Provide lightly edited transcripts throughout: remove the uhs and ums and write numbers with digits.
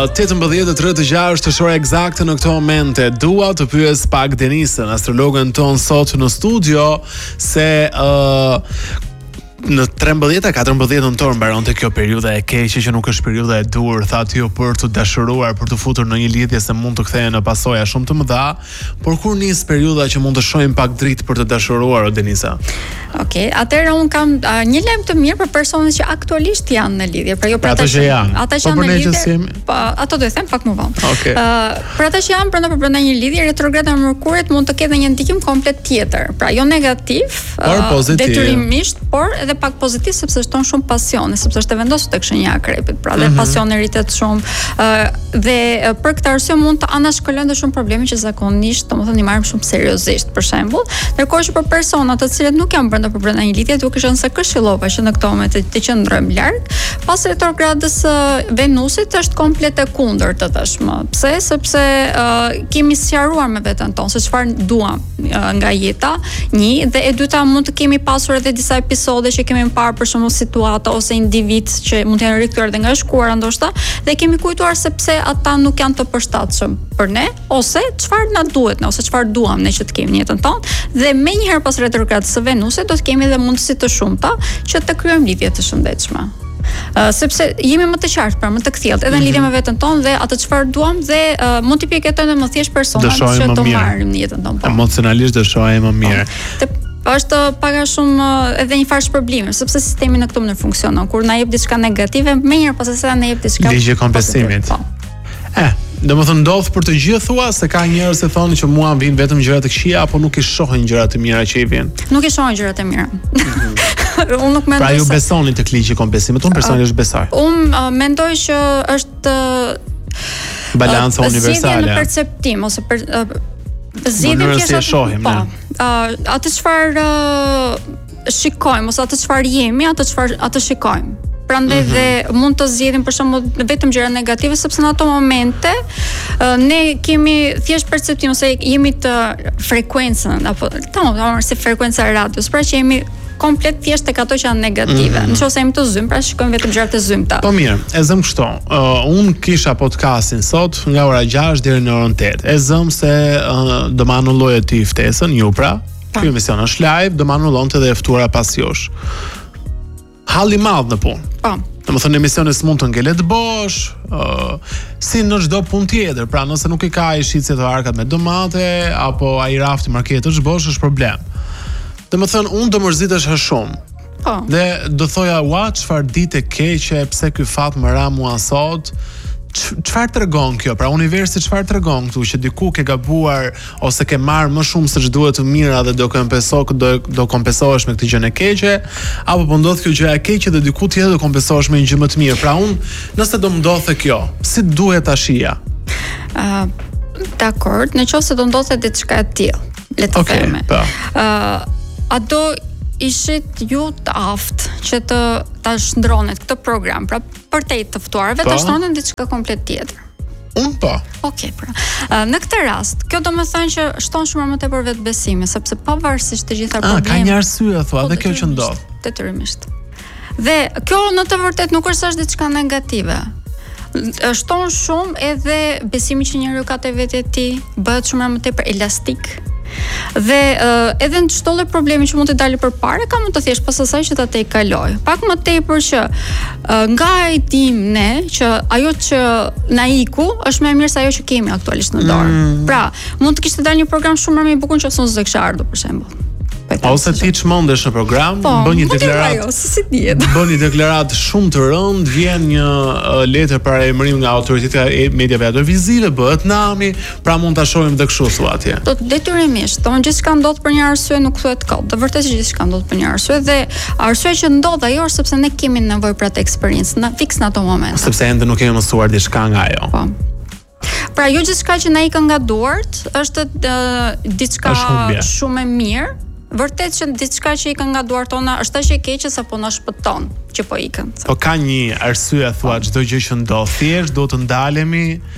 18:36 është ora eksakte në këtë moment. Dua të pyes pak Denisën, astrologën ton sot në studio, se në 13-14 nëntor mbaronte kjo periudha e keqe që nuk është periudha e dur, thatë jo për të dashuruar, për të futur në një lidhje se mund të kthehen në pasoja shumë të mëdha, por kur nis periudha që mund të shohim pak dritë për të dashuruar, o Denisa? Okej, atëherë un kam një lajm të mirë për personat që aktualisht janë në lidhje, pra jo për ata që janë. Ata që janë në lidhje, po ato do të them pak më vonë. Okej. Për ata që janë brenda një lidhje, retrograda e Merkurit mund të ketë një ndikim komplet tjetër. Pra jo negativ, detyrimisht, por edhe pak pozitiv sepse shton shumë pasione, sepse është e vendosur tek shenja e Akrepit, pra dhe pasioni rritet shumë dhe për këtë arsye mund të anashkolojnë shumë probleme që zakonisht, domethënë i marrim shumë seriozisht, për shembull, ndërkohë që për persona të cilët nuk janë brenda një lidhje, duke qenë se këshillova që në këtë moment të qëndrojmë larg, pas retrogradës së Venusit është komplet e kundërt tashmë. Pse? Sepse kemi sqaruar me veten tonë se çfarë duam nga jeta, një, dhe e dyta mund të kemi pasur edhe disa episode që kemi parë për shembull situata ose individ që mund të jenë rikthyer dhe nga e shkuara ndoshta, dhe kemi kujtuar se pse ata nuk janë të përshtatshëm për ne, ose çfarë na duhet ne, ose çfarë duam ne që të kemi në jetën tonë, dhe menjëherë pas retrogradës së Venusit do të kemi edhe mundësi të shumta që të kryejmë lidhje të shëndetshme. Sepse jemi më të qartë, pra më të kthjellët edhe në lidhje me veten tonë dhe atë çfarë duam dhe mund t'i piketojmë më thjesht personat që do marrim në jetën tonë. Emocionalisht do shohim më mirë. Është paga shumë edhe një farë shpërblimi, sepse sistemi në këtë mënyrë funksionon. Kur na jep diçka negative, menjëherë pas asaj na jep diçka ligji i kompensimit. Domethënë ndodh për të gjithë, thua, se ka njerëz që thonë që mua vijnë vetëm gjëra të këqija apo nuk i shohin gjërat e mira që i vijnë. Nuk i shohin gjërat e mira. Unë nuk mendoj. Pra ju besoni tek ligji i kompensimit? Unë personalisht është besar. Unë mendoj që është balanca universale. Zgjidhje në perceptim ose zgjidhje që shohim, atë çfarë shikojmë ose atë çfarë jemi, atë shikojmë. Prandaj dhe mund të zgjedhim për shembull vetëm gjëra negative, sepse në ato momente ne kemi thjesht perceptim ose jemi të frekuencën apo si frekuenca e radios, pra që jemi komplet thjesht tek ato që janë negative. Nëse jemi të zymë, pra shikojmë vetëm gjërat e zymta. Po mirë, e zëm kështu. Unë kisha podcastin sot nga ora 6 deri në orën 8. E zëm se do më anullojë ti ftesën, ju pra. Ky emision është live, do më anullonte edhe e ftuara pas jush. Halli madh në punë. Po. Domethënë emisioni s'mund të ngelet bosh, si në çdo punë tjetër. Pra nëse nuk i ka ai shitjet e arkat me domate apo ai rafti marketësh bosh është problem. Domethënë unë do mërzitesha shumë. Po. Dhe do thoja, ua, çfarë ditë e keqe, pse ky fat më ra mua sot? Çfarë tregon kjo? Pra universi çfarë tregon këtu, që diku ke gabuar ose ke marrë më shumë se ç'duhet të mira dhe do kompensohesh me këtë gjë e keqe, apo po ndodh kjo gjë e keqe dhe diku tjetër do kompensohesh me një gjë më të mirë. Pra unë, nëse do ndodhte kjo, si duhet ta shija? Dakor, nëse do ndodhte diçka e tillë, le të themi. A do ishit ju të aftë që ta shndronet këtë program, pra për të ftuarve të shndronen diçka komplet tjetër? Unë po. Okej, pra. Në këtë rast, kjo do të thonë që shton shumë më tepër vetbesimi, sepse pavarësisht të gjitha problemet. Ka një arsye thua, dhe kjo që ndodh. Detyrimisht. Dhe kjo në të vërtetë nuk është diçka negative. Shton shumë edhe besimi që njeriu ka te vetë e tij, bëhet shumë më tepër elastik. Dhe edhe në çdo lloj problemi që mund të dalë përpara, ka mund të thjesht pas asaj që ta tej kaloj. Pak më tepër që nga e dim ne që ajo që na iku është më e mirë se ajo që kemi aktualisht në dorë. Pra, mund të kishte dalë një program shumë më i bukur nëse unë s'do kisha ardhur për shembull. Ose ti çmendesh në program, bën një deklaratë. Bën një deklaratë shumë të rëndë, vjen një letër paremërim nga autoriteti mediave audiovizive, bëhet nami, pra mund ta shohim edhe kështu thua atje. Do detyrimisht, domethënë gjithçka ndodh për një arsye, nuk thuhet kot. Të vërtetë gjithçka ndodh për një arsye dhe arsyeja që ndodh ajo është sepse ne kemi nevojë për atë eksperiencë, na fiks në ato momente. Sepse ende nuk kemi mësuar diçka nga ajo. Po. Pra jo gjithçka që na ikën nga duart është diçka shumë e mirë. Vërtet që diçka që ikën nga duart tona është aq e keqe sapo na shpëton që po ikën. Po ka një arsye thua çdo gjë që ndodh, thjesht do të ndalemi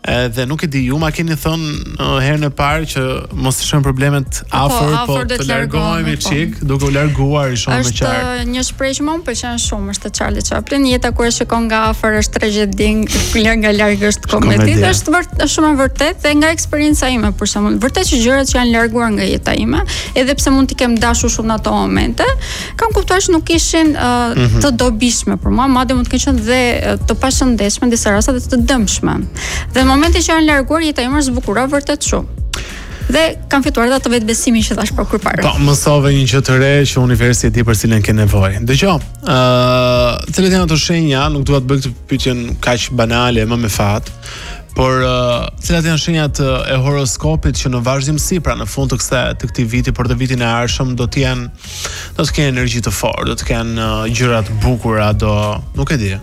Edhe nuk e di, ju ma keni thënë herën e parë që mos të shkojnë problemet afër, po të largohemi çik, duke u larguar i shumë më qartë. Është një shprehje që më pëlqen shumë, është Charlie Chaplin, jeta kur e shikon nga afër është tragjedi, nga larg është komedi. Është shumë e vërtetë dhe nga eksperjenca ime për shembull, vërtet që gjërat që janë larguar nga jeta ime, edhe pse mund t'i kem dashur shumë në ato momente, kam kuptuar që nuk ishin të dobishme për mua, madje mund të kenë qenë dhe të pashëndetshme në disa raste dhe të dëmshme. Dhe në momentin që janë larguar, jeta ime është zbukuruar vërtet shumë. Dhe kam fituar edhe atë vetbesimin që thash kur parë. Po, mësove një gjë të re që universi e di për cilën ke nevojë. Dgjoj, cilat janë ato shenja, nuk dua të bëj këtë pyetjen kaq banale, më me fat, por cilat janë shenjat e horoskopit që në vazhdimsi, pra në fund të këtij viti, por të vitin e ardhshëm do të kenë energji të fortë, do të kenë gjëra të bukura, nuk e di.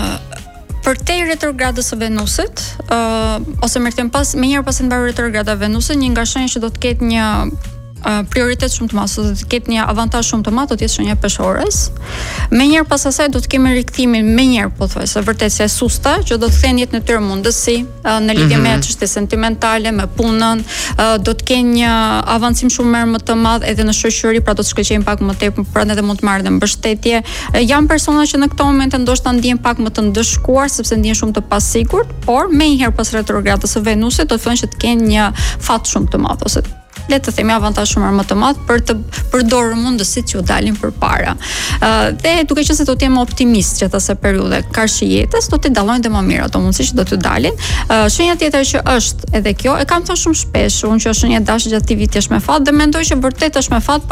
Për te retrogradës së Venusit, ose më njëherë pas mbarë retrograda e Venusit, një nga shenjat që do të ketë një prioritet shumë të madh, do të ketë një avantazh shumë të madh, do të jetë shenja peshores. Menjëherë pas asaj do të kemi rikthimin menjëherë pothuajse vërtet se susta, që do të kthejnë jetën e tyre mundësi në lidhje me çështje sentimentale, me punën, do të kenë një avancim shumë më të madh edhe në shoqëri, pra do të shkëlqejnë pak më tepër, prandaj mund të marrin dhe mbështetje. Janë persona që në këto momente ndoshta ndihen pak më të ndëshkuar sepse ndihen shumë të pasigurt, por menjëherë pas retrogradës së Venusit do të thonë që të kenë një fat shumë të madh ose le të themi avantazh shumë më të madh për të përdorur mundësitë që u dalin përpara. Dhe duke qenë se do të jem optimist që atë periudhë karshi jetës do të dallojnë dhe më mirë ato mundësi që do të dalin. Shenja tjetër që është edhe kjo, e kam thënë shumë shpesh, unë që është shenja dashje gjatë vitit është me fat dhe mendoj që vërtet është me fat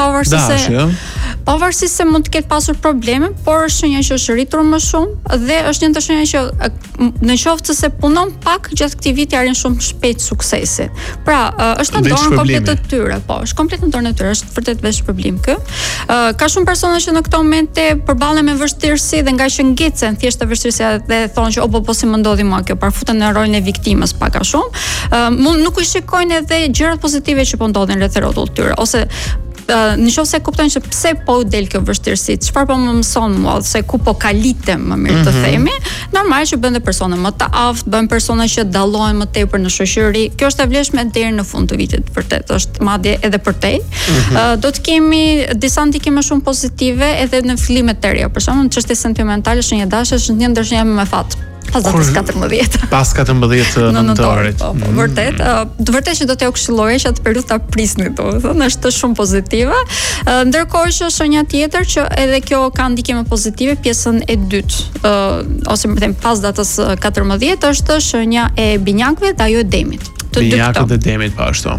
pavarësisht se mund të ketë pasur probleme, por është shenja që është rritur më shumë dhe është një ndër shenja që në qoftë se punon pak gjatë këtij viti arrin shumë shpejt suksesin. Pra, është në dorën komplet të tyre, po, është komplet në dorën e tyre, është vërtet veç problem kë. Ka shumë persona që në këto momente përballen me vështirësi dhe nga që ngecen thjesht të vështirësia dhe thonë që po si më ndodhi mua kjo, parfuten në rolin e viktimës pak a shumë. Nuk i shikojnë edhe gjërat pozitive që po ndodhin rreth rrotullit të tyre, ose në qoftë se kuptojnë që pse po u del kjo vështirësi, çfarë po më mëson mua, se ku po kalitem më mirë të themi, normal që bën dhe persona më të aftë, bën persona që dallohen më tepër në shoqëri. Kjo është e vlefshme deri në fund të vitit, vërtet është madje edhe për te. Do të kemi disa ndikime shumë pozitive edhe në fillimet të reja, për shembull në çështje sentimentale, shenja dashje është një ndër shenjat më me fat. Pas datës 14. Pas 14 nëntorit. Vërtet, vërtet që do t'ju këshilloja që atë periudhë ta prisni, domethënë është shumë pozitive. Ndërkohë që shenja tjetër që edhe kjo ka ndikime pozitive, pjesën e dytë, ose më them pas datës 14 është shenja e binjakëve dhe ajo e demit. Binjakët dhe demit po ashtu.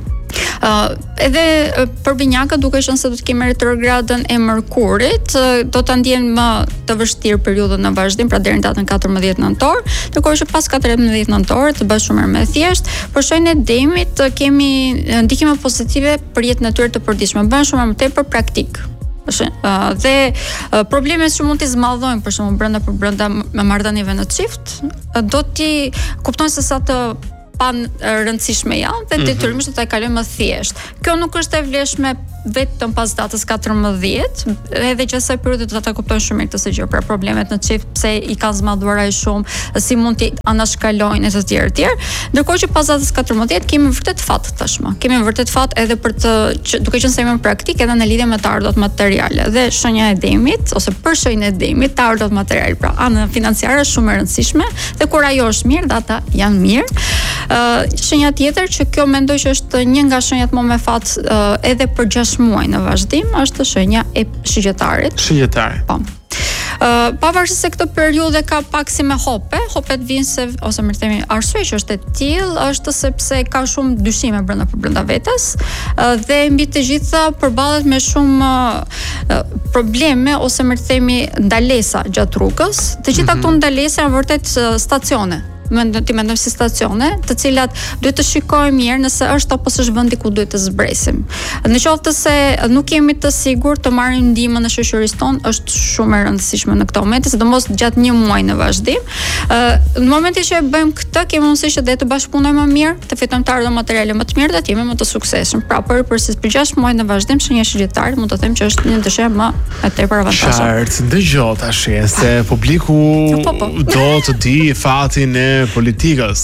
Edhe për binjakët, duke qenë se do të kemi retrogradën e Mërkurit, do ta ndjen më të vështirë periudhën në vazhdim, pra deri në datën 14 nëntor, ndërkohë që pas 14 nëntor të bëhet shumë më thjesht. Për shenjën e demit kemi ndikime pozitive për jetën e tyre të përditshme, bën shumë më tepër praktik. Dhe problemet që mund t'i zmadhojnë për shembull brenda marrëdhënieve në çift, do t'i kuptojnë se sa të rëndësishme janë dhe detyrimisht do ta kalojmë më thjesht. Kjo nuk është e vlefshme vetëm pas datës 14, edhe që asaj periudhë do ta kuptojnë shumë mirë këtë gjë, pra problemet në çift, pse i kanë zmadhuar ai shumë, si mund t'i anashkalojnë e të tjerë. Ndërkohë që pas datës 14 kemi vërtet fat tashmë. Kemi vërtet fat edhe për duke qenë se jemi në praktik edhe në lidhje me të ardhurat materiale. Dhe shenja e demit ose për shenjën e demit, të ardhurat materiale, pra ana financiare është shumë e rëndësishme dhe kur ajo është mirë, ata janë mirë. Shenja tjetër që kjo mendoj që është një nga shenjat më me fat edhe për 6 muaj në vazhdim, është shenja e shigjetarit. Po. Pavarësisht se këtë periudhë ka pak si me hopet vinë se, ose më themi arsye që është e tillë është sepse ka shumë dyshime brenda vetes dhe mbi të gjitha përballet me shumë probleme ose më themi ndalesa gjatë rrugës. Të gjitha këto ndalesa janë vërtet stacione. Ti mendoj si stacione, të cilat duhet të shikojmë mirë nëse është apo s'është vendi ku duhet të zbresim. Në qoftë se nuk jemi të sigurt të marrim ndihmën e shoqërisë tonë, është shumë e rëndësishme në këtë moment, sidomos gjatë një muaji në vazhdim. Në momentin që e bëjmë këtë, kemi mundësi që të bashkëpunojmë më mirë, të fitojmë të ardhmë materiale më të mirë dhe të jemi më të suksesshëm. Pra, përse për 6 muaj në vazhdim, shenja shigjetarit mund të them që është një ndëshkë më e tepër avantazhshme. Qartë, dëgjoj tash se publiku do të di fatin e politikës.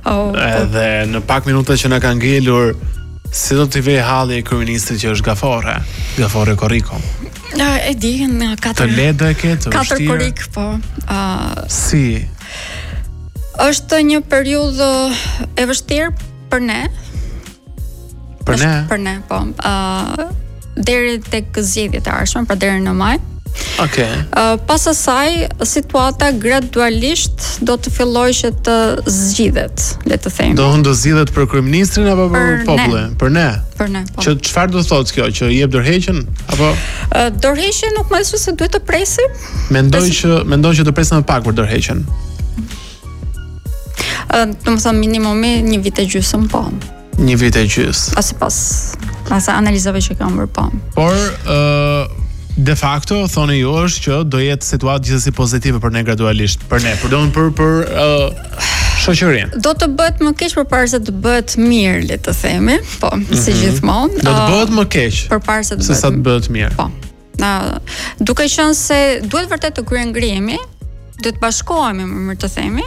Edhe në pak minuta që na ka ngelur, si do t'i vej halli i kryeministrit që është Gafore Korriko? E di, në 4 të lehtë e ke të 4 korrik, po. Si? Është një periudhë e vështirë për ne. Për ne? Për ne, po. Deri tek zgjedhjet e ardhshme, pra deri në maj. Okej. Pas asaj, situata gradualisht do të fillojë që të zgjidhet, le të themi. Do zgjidhet për kryeministrin apo për popullin? Për ne. Për ne, po. Që çfarë do thotë kjo, që jep dorëheqjen apo? Dorëheqjen nuk më thua se duhet të presim. Mendoj që të presim më pak për dorëheqjen. Domethënë minimumi 1 vit e gjysmë, po. 1 vit e gjysmë. Pas analizave që kam bërë, po. Por de facto thoni ju është që do jetë situatë gjithsesi pozitive për ne gradualisht, për ne, për shoqërinë. Do të bëhet më keq përpara se të bëhet mirë, le të themi, po, si gjithmonë. Do të bëhet më keq përpara se të bëhet mirë. Po. Duke qenë se duhet vërtet të kryejmë ngrihemi, duhet të bashkohemi, më mirë të themi.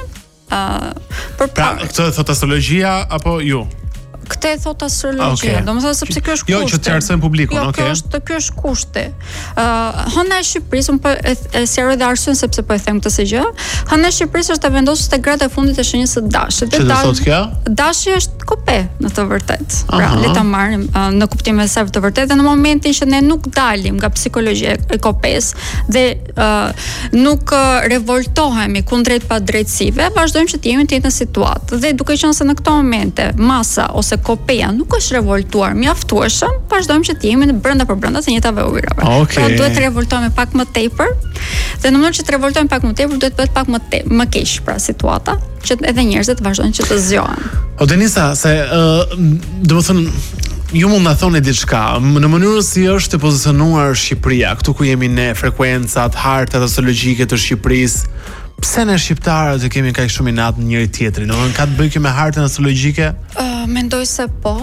Pra, këtë thot astrologjia apo ju? Këtë e thot astrologjia, domethënë sepse kjo është kushte. Jo, që të qartësojmë publikun, okay. Kjo është kushte. Hëna e Shqipërisë, unë e sqaroj dhe arsyen sepse po e them këtë gjë. Hëna e Shqipërisë është e vendosur te grada e fundit e shenjës së dashit. Çfarë do thotë kjo? Dashi është kope në të vërtetë. Pra, le ta marrim në kuptimin e saj të vërtetë, dhe në momentin që ne nuk dalim nga psikologjia e kopes dhe nuk revoltohemi kundrejt padrejtësive, vazhdojmë që të jemi në të njëjtën situatë. Dhe duke qenë se në këto momente masa ose kopeja nuk është revoltuar mjaftueshëm, vazhdojmë që të jemi në brenda të njëjtave ujrave. Pra duhet të revoltohemi pak më tepër, dhe në mënyrë që të revoltohemi pak më tepër, duhet të bëhet pak më keq pra situata, që edhe njerëzit vazhdojnë që të zgjohen. O Denisa, se domethënë ju mund na thoni diçka, në mënyrën si është të pozicionuar Shqipëria, këtu ku jemi ne, frekuencat, hartat astrologjike të Shqipërisë, pse ne shqiptarët e kemi kaq shumë inat në njëri tjetrin? Domethënë ka të bëjë me hartën astrologjike? Mendoj se po.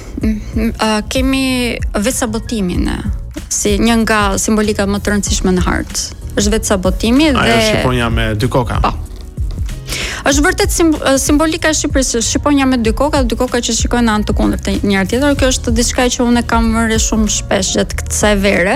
Kemi vetë sabotimin si një nga simbolikat më të rëndësishme në hartë. Është vetë sabotimi dhe ajo shqiponja me 2 koka. Po. Është vërtet simbolika e Shqipërisë, shqiponja me 2 koka, 2 koka që shikojnë në anë të kundërt të njëri tjetër. Kjo është diçka që unë kam vënë shumë shpesh gjatë kësaj vere.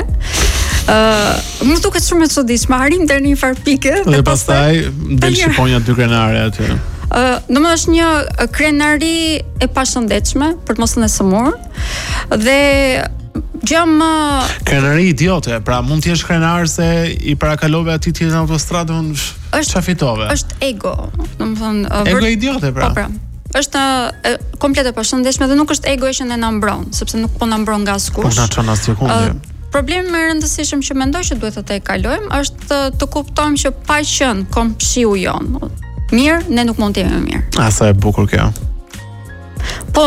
Më duket shumë e çuditshme, arrim deri në një farë pike dhe pastaj del shqiponja 2 krenare aty. Domethënë është një krenari e pashëndetshme për të mos thënë sëmur, dhe gjë më krenari idiote, pra mund të jesh krenar se i parakalove atij tjetër në autostradë, çfarë fitove? Është ego, domethënë ego idiote pra. Po pra. Është komplet e pashëndetshme dhe nuk është ego që ne na mbron, sepse nuk po na mbron nga askush. Po na çon as sekondë. Problemi më i rëndësishëm që mendoj që duhet të e kalojmë është të kuptojmë që pa qenë komshiu jon mirë, ne nuk mund të jemi mirë. Sa e bukur kjo. Po,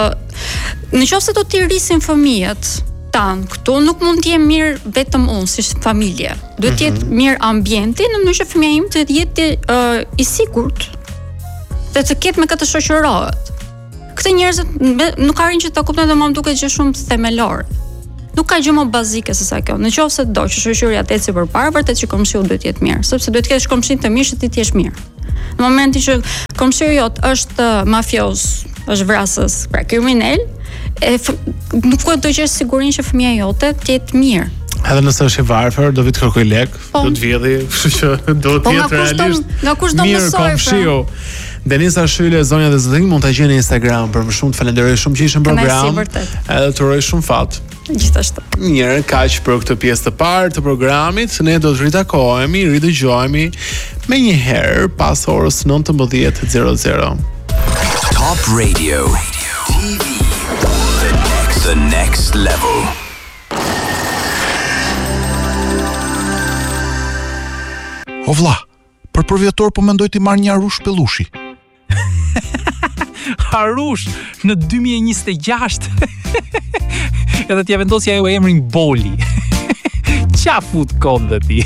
nëse do t'i rrisin fëmijët tanë këtu, nuk mund të jem mirë vetëm unë si familje. Duhet të jetë mirë ambienti, në mënyrë që fëmia im të jetë i sigurt dhe të ketë me këtë shoqërohet. Këtë njerëzit nuk arrin që ta kuptojnë, dhe më duket gjë shumë themelore. Nuk ka gjë më bazike se sa kjo. Nëse do që shoqëria të ecë përpara, vërtet që komshiu duhet të jetë mirë, sepse duhet të kesh komshin të mirë që ti të jesh mirë. Në momentin që komshiu jot është mafioz, është vrasës, pra kriminal, nuk ka të gjesh sigurinë që fëmia jote të jetë mirë. Edhe nëse është i varfër, do vi të kërkoj lek, do të vjedhi, kështu që do të jetë realisht. Nga kush do mësoj? Mirë komshiu. Denisa Shyle, zonja dhe zotërinj, mund ta gjeni në Instagram. Për më shumë të falenderoj shumë që ishe në program. Edhe të uroj shumë fat. Gjithashtu. Mirë, kaq për këtë pjesë të parë të programit. Ne do të ritakohemi, ridëgjohemi me një herë pas orës 19:00. Top Radio TV. The next level. O vlla, për vjetor po mendoj t'i marr një arush pellushi. Harush në 2026. Edhe t'ja vendosja ajo emrin Boli. Qa fut kodë ti?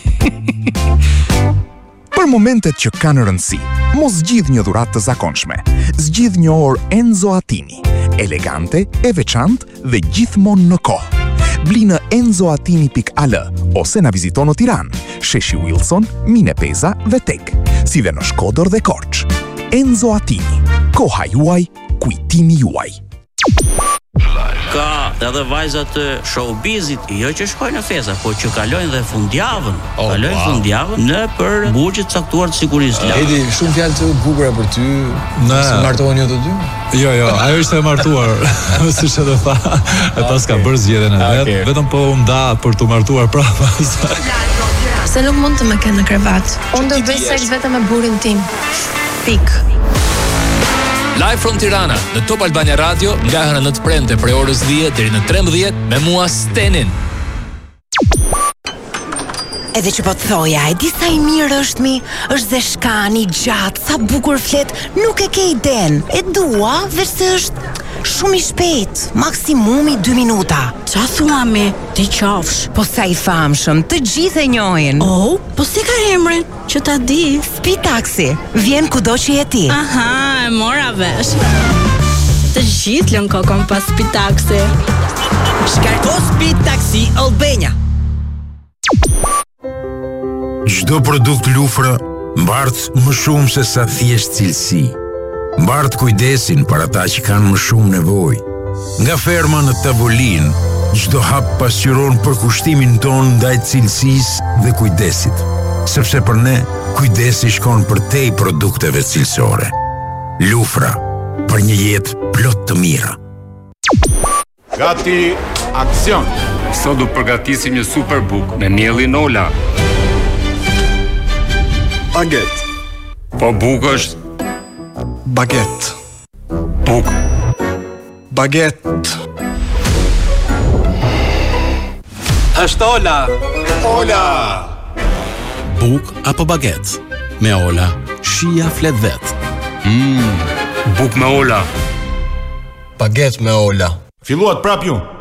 Për momentet që kanë rëndësi, mos zgjidh një dhuratë të zakonshme. Zgjidh një orë Enzo Attini, elegante, e veçantë dhe gjithmonë në kohë. Bli në enzoatini.al ose na vizito në Tiranë, Sheshi Wilson, Mine Peza dhe Tek, si dhe në Shkodër dhe Korç. Enzo Attini. Koha juaj, kujtimi juaj. Ka edhe vajzat të showbizit, jo që shkojnë në festa, po që kalojnë dhe fundjavën. Fundjavën në për burgjet caktuar të sigurisë. Edi, shumë fjalë të bukura për ty. Se martohen ju të dy? Jo, ajo ishte e martuar, siç e tha. E pas ka bërë zgjedhjen e vet, vetëm po u nda për të martuar prapa. Se nuk mund të më kenë në krevat. Unë do bëj seks vetëm me burrin tim. Pik. Live from Tirana, në Top Albania Radio, nga hëna 9 premte prej orës 10 deri në 13 me mua Stenin. Edhe që po të thoja, e di sa i mirë është është dhe shkani, gjatë, sa bukur flet, nuk e ke iden. E dua, veç se është shumë i shpejt, maksimumi 2 minuta. Qa thua me, ti qafsh? Po sa i famshëm, të gjithë e njohin. Oh, po si ka emrin, që ta di? Speed Taxi, vjen kudo që je ti. Aha, e mora vesh. Të gjithë lën kokon pas Speed Taxi. Shkarko Speed Taxi Albania. Çdo produkt Lufra mbart më shumë se sa thjesht cilësi. Mbart kujdesin për ata që kanë më shumë nevojë. Nga ferma në tavolinë, çdo hap pasqyron përkushtimin ton ndaj cilësisë dhe kujdesit. Sepse për ne, kujdesi shkon përtej produkteve cilësore. Lufra, për një jetë plot të mira. Gati, aksion! Sot do përgatisim një superbuk me miellin Ola. Baget. Po buk është? Baget. Buk. Baget. Është Ola. Ola. Buk apo baget? Me Ola, shija flet vet. Buk me Ola. Baget me Ola. Filluat prap ju.